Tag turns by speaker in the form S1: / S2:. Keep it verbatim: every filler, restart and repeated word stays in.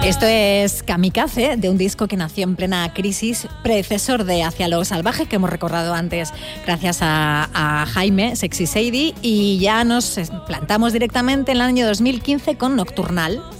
S1: Esto es Kamikaze, de un disco que nació en plena crisis, predecesor de Hacia lo salvaje, que hemos recordado antes gracias a, a Jaime, Sexy Sadie, y ya nos plantamos directamente en el año dos mil quince con Nocturnal.